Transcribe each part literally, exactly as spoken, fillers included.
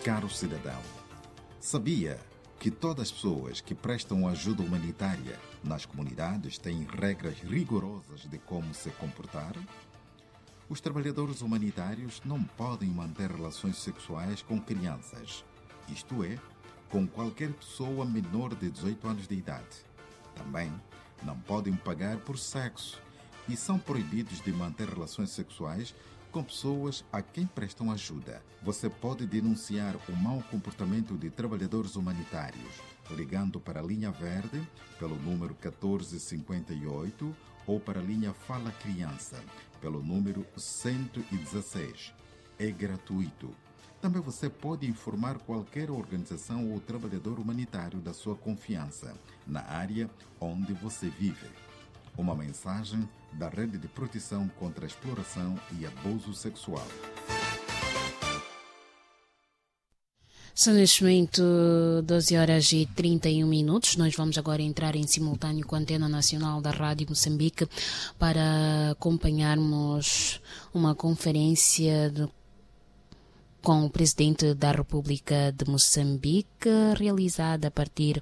Caro cidadão, sabia que todas as pessoas que prestam ajuda humanitária nas comunidades têm regras rigorosas de como se comportar? Os trabalhadores humanitários não podem manter relações sexuais com crianças, isto é, com qualquer pessoa menor de dezoito anos de idade. Também não podem pagar por sexo e são proibidos de manter relações sexuais com pessoas a quem prestam ajuda. Você pode denunciar o mau comportamento de trabalhadores humanitários ligando para a linha verde pelo número catorze cinquenta e oito ou para a linha Fala Criança pelo número cento e dezesseis. É gratuito. Também você pode informar qualquer organização ou trabalhador humanitário da sua confiança na área onde você vive. Uma mensagem da Rede de Proteção contra a Exploração e Abuso Sexual. São neste momento doze horas e trinta e um minutos. Nós vamos agora entrar em simultâneo com a Antena Nacional da Rádio Moçambique para acompanharmos uma conferência de, com o Presidente da República de Moçambique, realizada a partir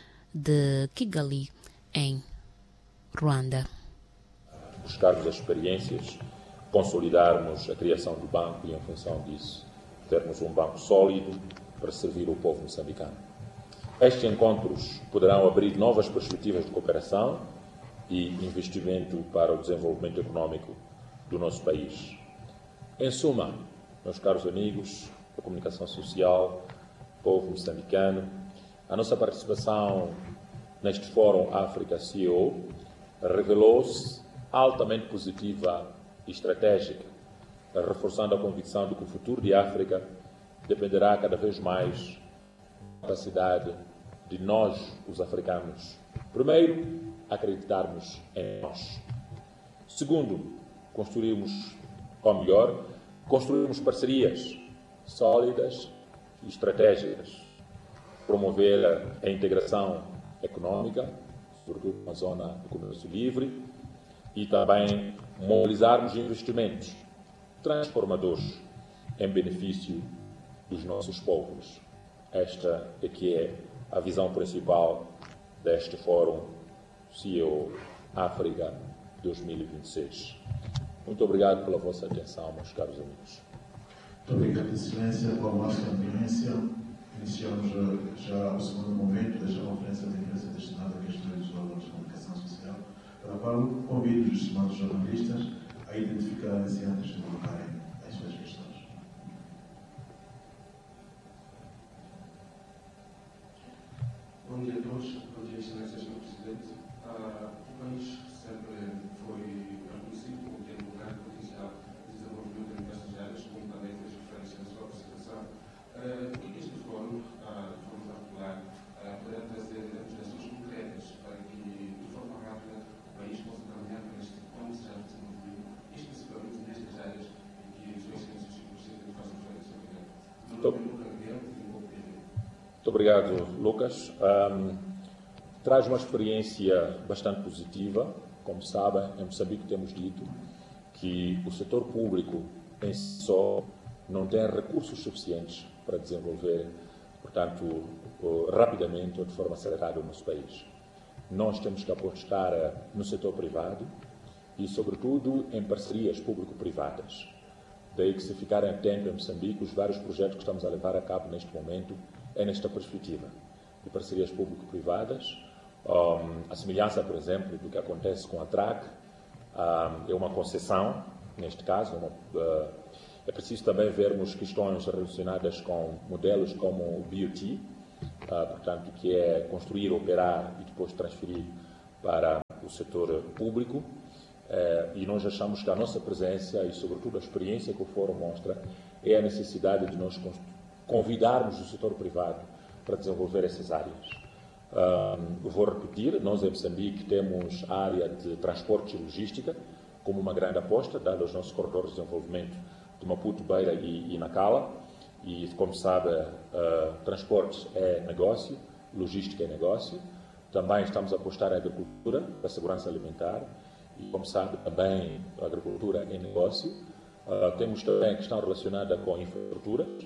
de Kigali, em Ruanda. Buscarmos as experiências, consolidarmos a criação do banco e, em função disso, termos um banco sólido para servir o povo moçambicano. Estes encontros poderão abrir novas perspectivas de cooperação e investimento para o desenvolvimento econômico do nosso país. Em suma, meus caros amigos da comunicação social, povo moçambicano, a nossa participação neste Fórum África C E O revelou-se altamente positiva e estratégica, reforçando a convicção de que o futuro de África dependerá cada vez mais da capacidade de nós, os africanos, primeiro, acreditarmos em nós. Segundo, construirmos, ou melhor, construirmos parcerias sólidas e estratégicas, promover a integração econômica, sobretudo na zona do comércio livre, e também mobilizarmos investimentos transformadores em benefício dos nossos povos. Esta é que é a visão principal deste Fórum C E O África dois mil e vinte e seis. Muito obrigado pela vossa atenção, meus caros amigos. Muito obrigado, Excelência. Com a vossa audiência, iniciamos já o segundo momento desta conferência de imprensa destinada a questões dos órgãos de comunicação social, para a qual convido os estimados jornalistas a identificarem-se antes de colocarem as suas questões. Bom dia a todos. Bom dia, Excelência, senhor Presidente. Uh, o país sempre foi reconhecido como tendo um grande potencial de desenvolvimento em diversas áreas, como também fez referência na sua apresentação. Uh, e este fórum, uh, de forma particular, uh, poderá trazer ações concretas para que, de forma rápida, o país possa caminhar para este tão desejado desenvolvimento, especificamente nestas áreas em que os seus ciências e Presidente fazem referência. Obrigado. Muito obrigado, Lucas. Um, traz uma experiência bastante positiva. Como sabem, em Moçambique temos dito que o setor público em si só não tem recursos suficientes para desenvolver, portanto, rapidamente ou de forma acelerada o nosso país. Nós temos que apostar no setor privado e, sobretudo, em parcerias público-privadas. Daí que, se ficarem atentos em Moçambique, os vários projetos que estamos a levar a cabo neste momento é nesta perspectiva de parcerias público-privadas. Um, a semelhança, por exemplo, do que acontece com a TRAC, um, é uma concessão, neste caso. Uma, uh, é preciso também vermos questões relacionadas com modelos como o B O T, uh, portanto, que é construir, operar e depois transferir para o setor público. Uh, e nós achamos que a nossa presença e, sobretudo, a experiência que o Fórum mostra é a necessidade de nós convidarmos o setor privado para desenvolver essas áreas. Uh, vou repetir, nós em Moçambique temos a área de transporte e logística como uma grande aposta, dado os nossos corredores de desenvolvimento de Maputo, Beira e, e Nacala. E, como sabe, uh, transportes é negócio, logística é negócio. Também estamos a apostar na agricultura, a segurança alimentar. E, como sabe, também a agricultura é negócio. Uh, temos também a questão relacionada com a infraestrutura,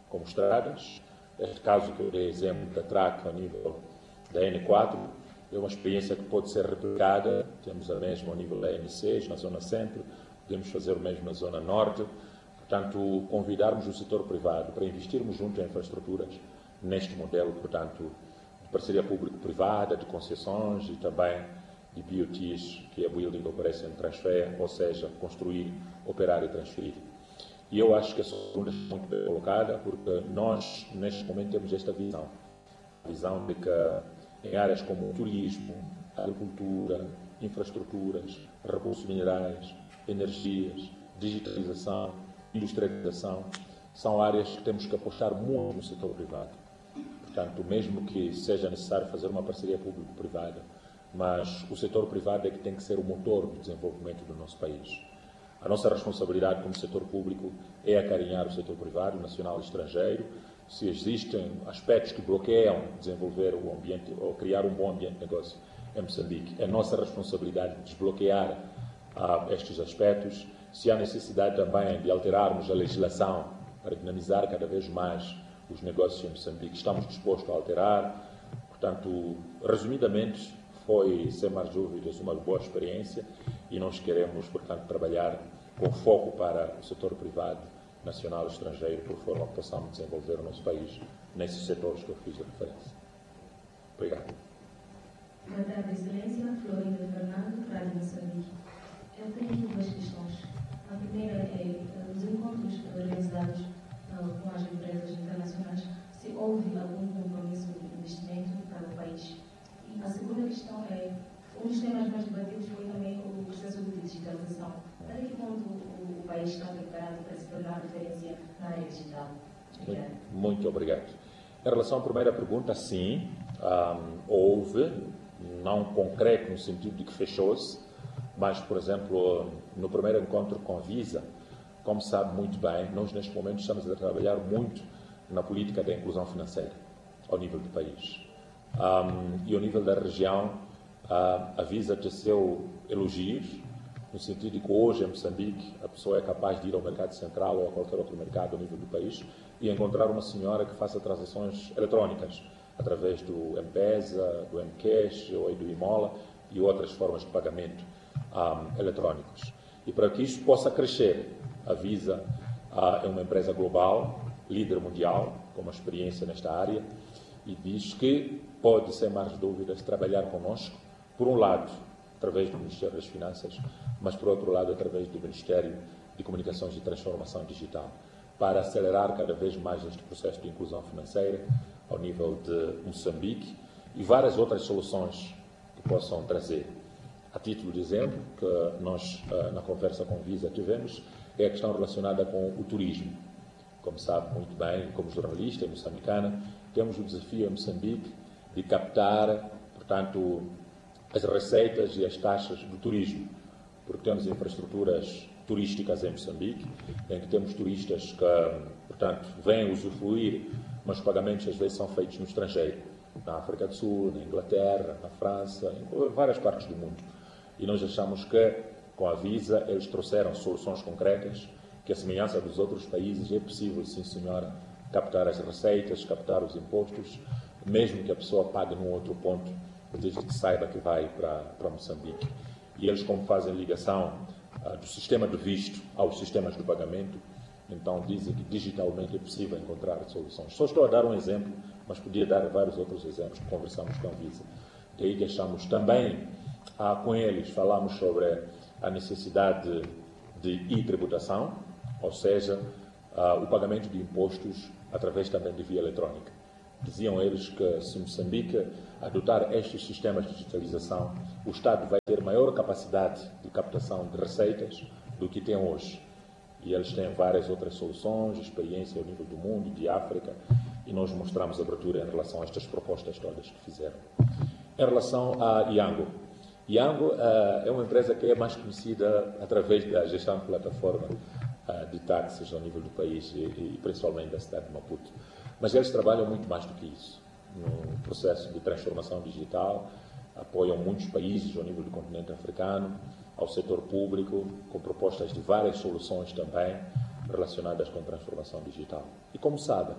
como estradas. Este caso que eu dei exemplo da T R A C a nível da N quatro é uma experiência que pode ser replicada. Temos a mesma ao nível da N seis, na zona centro, podemos fazer o mesmo na zona norte. Portanto, convidarmos o setor privado para investirmos junto em infraestruturas neste modelo, portanto, de parceria público-privada, de concessões e também de B O Ts, que é Building Operation Transfer, ou seja, construir, operar e transferir. E eu acho que a segunda é muito bem colocada, porque nós, neste momento, temos esta visão. A visão de que em áreas como turismo, agricultura, infraestruturas, recursos minerais, energias, digitalização, industrialização, são áreas que temos que apostar muito no setor privado. Portanto, mesmo que seja necessário fazer uma parceria público-privada, mas o setor privado é que tem que ser o motor do desenvolvimento do nosso país. A nossa responsabilidade como setor público é acarinhar o setor privado, nacional e estrangeiro. Se existem aspectos que bloqueiam desenvolver o ambiente ou criar um bom ambiente de negócio em Moçambique, é nossa responsabilidade desbloquear ah, estes aspectos. Se há necessidade também de alterarmos a legislação para dinamizar cada vez mais os negócios em Moçambique, estamos dispostos a alterar. Portanto, resumidamente, foi, sem mais dúvidas, uma boa experiência e nós queremos, portanto, trabalhar com foco para o setor privado, nacional e estrangeiro, por forma que possamos desenvolver o nosso país nesses setores que eu fiz referência. Obrigado. Boa tarde, Excelência. Florinda Fernando, Rádio Moçambique. Eu tenho duas questões. A primeira é, nos encontros realizados uh, com as empresas internacionais, se houve algum compromisso de investimento para o país. E a segunda questão é, um dos temas mais debatidos foi também o processo de digitalização. Até que ponto o, o país está preparado para se tornar referência na área digital? Obrigada. Muito obrigado. Em relação à primeira pergunta, sim, um, houve, não concreto no sentido de que fechou-se, mas, por exemplo, no primeiro encontro com a Visa, como sabe muito bem, nós neste momento estamos a trabalhar muito na política da inclusão financeira ao nível do país. Um, e ao nível da região, uh, a Visa teceu elogios, no sentido de que hoje em Moçambique a pessoa é capaz de ir ao mercado central ou a qualquer outro mercado ao nível do país e encontrar uma senhora que faça transações eletrónicas através do M-Pesa, do M-Cash ou do Imola e outras formas de pagamento um, eletrónicos. E para que isso possa crescer, a Visa uh, é uma empresa global, líder mundial, com uma experiência nesta área, e diz que pode, sem mais dúvidas, trabalhar conosco, por um lado, através do Ministério das Finanças, mas, por outro lado, através do Ministério de Comunicações e Transformação Digital, para acelerar cada vez mais este processo de inclusão financeira ao nível de Moçambique e várias outras soluções que possam trazer. A título de exemplo, que nós, na conversa com Visa, tivemos, é a questão relacionada com o turismo. Como sabe muito bem, como jornalista moçambicana, temos o desafio em Moçambique de captar, portanto, as receitas e as taxas do turismo, porque temos infraestruturas turísticas em Moçambique, em que temos turistas que, portanto, vêm usufruir, mas os pagamentos às vezes são feitos no estrangeiro, na África do Sul, na Inglaterra, na França, em várias partes do mundo. E nós achamos que, com a Visa, eles trouxeram soluções concretas, que a semelhança dos outros países é possível, sim senhora, captar as receitas, captar os impostos, mesmo que a pessoa pague num outro ponto, desde que saiba que vai para, para Moçambique. E eles, como fazem ligação uh, do sistema de visto aos sistemas de pagamento, então dizem que digitalmente é possível encontrar soluções. Só estou a dar um exemplo, mas podia dar vários outros exemplos que conversamos com a Visa. Daí que achamos também, uh, com eles, falamos sobre a necessidade de e-tributação, ou seja, uh, o pagamento de impostos através também de via eletrónica. Diziam eles que se Moçambique adotar estes sistemas de digitalização, o Estado vai ter maior capacidade de captação de receitas do que tem hoje. E eles têm várias outras soluções, experiência ao nível do mundo, de África, e nós mostramos abertura em relação a estas propostas todas que fizeram. Em relação a Iango, Iango uh, é uma empresa que é mais conhecida através da gestão de plataforma uh, de táxis ao nível do país e, e principalmente da cidade de Maputo. Mas eles trabalham muito mais do que isso. No processo de transformação digital, apoiam muitos países ao nível do continente africano, ao setor público, com propostas de várias soluções também, relacionadas com transformação digital. E como sabem,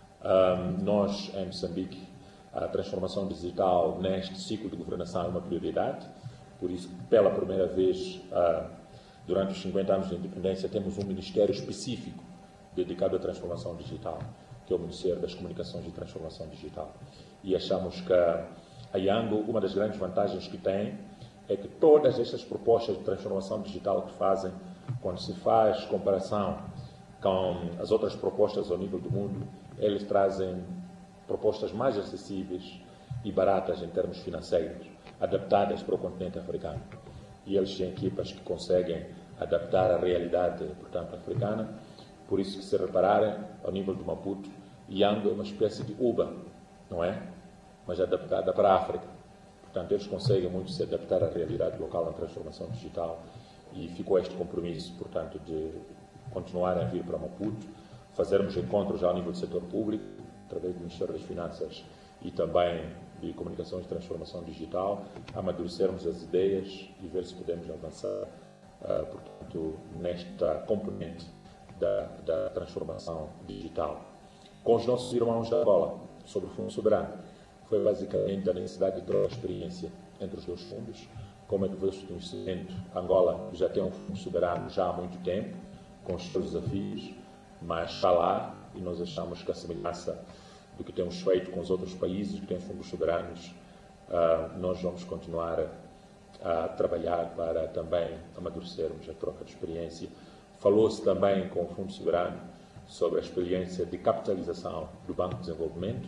um, nós em Moçambique, a transformação digital neste ciclo de governação é uma prioridade, por isso, pela primeira vez, uh, durante os cinquenta anos de independência, temos um ministério específico dedicado à transformação digital, que é o Ministério das Comunicações e Transformação Digital. E achamos que a Yango, uma das grandes vantagens que tem, é que todas estas propostas de transformação digital que fazem, quando se faz comparação com as outras propostas ao nível do mundo, eles trazem propostas mais acessíveis e baratas em termos financeiros, adaptadas para o continente africano. E eles têm equipas que conseguem adaptar a realidade, portanto, africana. Por isso que, se repararem, ao nível do Maputo, Yango é uma espécie de Uber, não é? Mas adaptada para a África. Portanto, eles conseguem muito se adaptar à realidade local na transformação digital e ficou este compromisso, portanto, de continuarem a vir para Maputo, fazermos encontros ao nível do setor público, através do Ministério das Finanças e também de Comunicações e Transformação Digital, amadurecermos as ideias e ver se podemos avançar, uh, portanto, nesta componente da, da transformação digital. Com os nossos irmãos da Angola, sobre o Fundo Soberano, foi basicamente a necessidade de trocar experiência entre os dois fundos. Como é que foi o conhecimento? Angola já tem um Fundo Soberano já há muito tempo, com os seus desafios, mas está lá e nós achamos que a semelhança do que temos feito com os outros países que têm fundos soberanos, uh, nós vamos continuar a, a trabalhar para também amadurecermos a troca de experiência. Falou-se também com o Fundo Soberano sobre a experiência de capitalização do Banco de Desenvolvimento,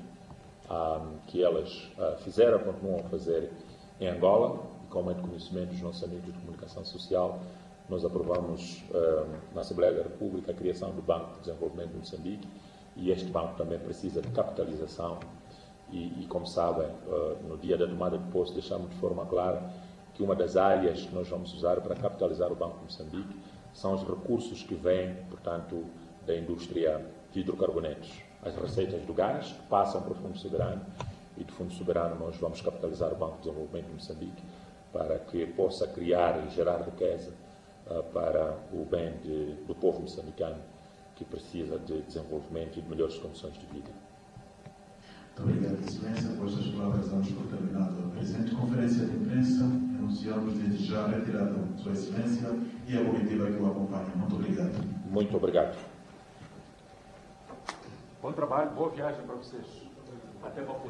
um, que elas uh, fizeram, continuam a fazer em Angola, e como é de conhecimento dos nossos amigos de comunicação social, nós aprovamos uh, na Assembleia da República a criação do Banco de Desenvolvimento de Moçambique, e este banco também precisa de capitalização e, e como sabem, uh, no dia da tomada de posse deixamos de forma clara que uma das áreas que nós vamos usar para capitalizar o Banco de Moçambique são os recursos que vêm, portanto, da indústria de hidrocarbonetos. As receitas do gás que passam para o Fundo Soberano, e do Fundo Soberano nós vamos capitalizar o Banco de Desenvolvimento de Moçambique para que possa criar e gerar riqueza uh, para o bem de, do povo moçambicano, que precisa de desenvolvimento e de melhores condições de vida. Muito obrigado, Excelência. Após as palavras, damos por terminado a presente conferência de imprensa. Anunciamos desde já a retirada de Sua Excelência e a comitiva que o acompanha. Muito obrigado. Muito obrigado. Bom trabalho, boa viagem para vocês. Até Maputo.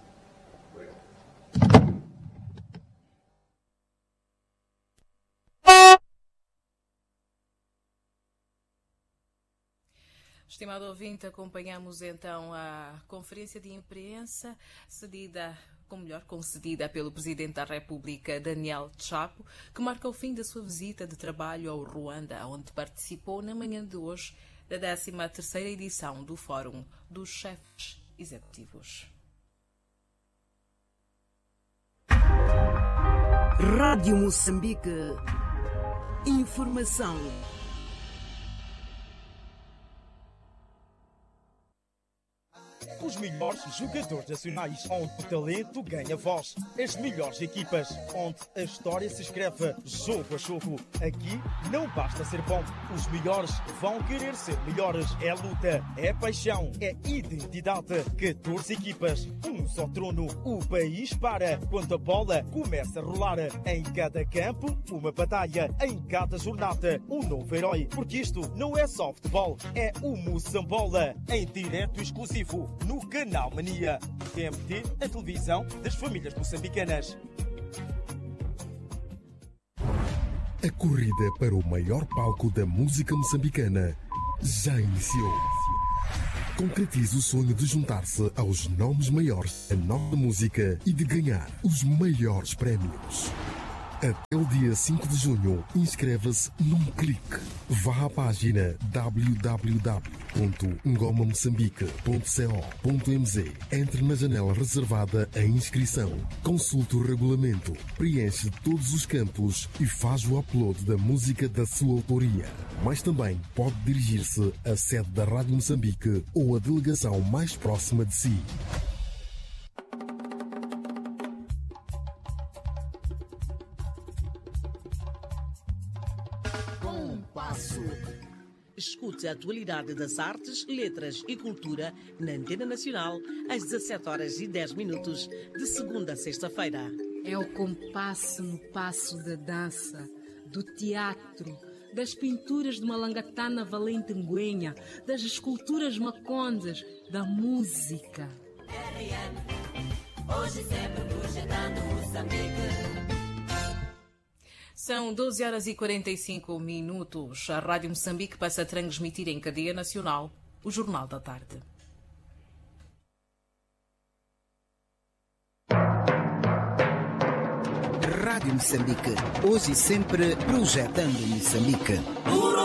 Estimado ouvinte, acompanhamos então a conferência de imprensa cedida, ou melhor, concedida pelo Presidente da República, Daniel Chapo, que marca o fim da sua visita de trabalho ao Ruanda, onde participou na manhã de hoje da décima terceira edição do Fórum dos Chefes Executivos. Rádio Moçambique. Informação. Os melhores jogadores nacionais, onde o talento ganha voz. As melhores equipas, onde a história se escreve jogo a jogo. Aqui não basta ser bom. Os melhores vão querer ser melhores. É luta, é paixão, é identidade. catorze equipas, um só trono. O país para quando a bola começa a rolar. Em cada campo, uma batalha. Em cada jornada, um novo herói. Porque isto não é só futebol, é o Moçambola. Em direto exclusivo no Canal Mania. T M T, a televisão das famílias moçambicanas. A corrida para o maior palco da música moçambicana já iniciou. Concretize o sonho de juntar-se aos nomes maiores da nova música e de ganhar os maiores prémios. Até o dia cinco de junho, inscreva-se num clique. Vá à página w w w ponto ngoma moçambique ponto co ponto m z. Entre na janela reservada à inscrição. Consulte o regulamento, preenche todos os campos e faz o upload da música da sua autoria. Mas também pode dirigir-se à sede da Rádio Moçambique ou à delegação mais próxima de si. Escuta a atualidade das artes, letras e cultura na Antena Nacional às dezassete horas e dez minutos, de segunda a sexta-feira. É o compasso no passo da dança, do teatro, das pinturas de Malangatana Valente Nguenha, das esculturas macondas, da música. R M, hoje sempre projetando Moçambique. São doze horas e quarenta e cinco minutos. A Rádio Moçambique passa a transmitir em cadeia nacional o Jornal da Tarde. Rádio Moçambique, hoje e sempre projetando Moçambique.